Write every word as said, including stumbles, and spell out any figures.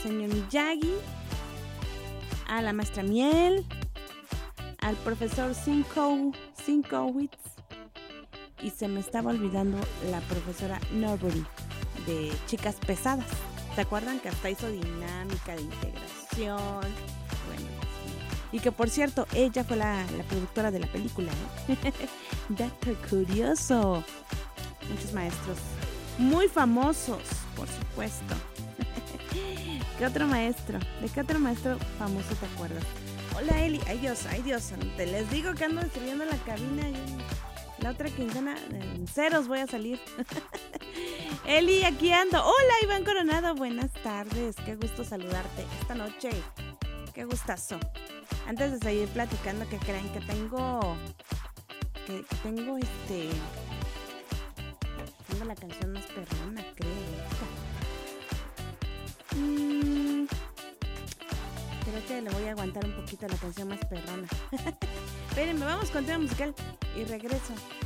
señor Miyagi, a la maestra Miel, al profesor Cinco, Cinkowitz, y se me estaba olvidando la profesora Norbury de Chicas Pesadas. ¿Se acuerdan que hasta hizo dinámica de integración? Bueno, y que por cierto, ella fue la, la productora de la película, ¿eh? Dato curioso. Muchos maestros muy famosos, por supuesto. ¿Qué otro maestro? ¿De qué otro maestro famoso te acuerdas? Hola Eli, ay Dios, ay Dios, te les digo que ando distribuyendo la cabina y la otra quincena en ceros voy a salir. Eli, aquí ando. Hola Iván Coronado, buenas tardes, qué gusto saludarte esta noche, qué gustazo. Antes de seguir platicando, que creen que tengo, que, que tengo este, tengo la canción más perrona, creo. Mm, creo que le voy a aguantar un poquito la canción más perrona. Espérenme, vamos con tema musical y regreso.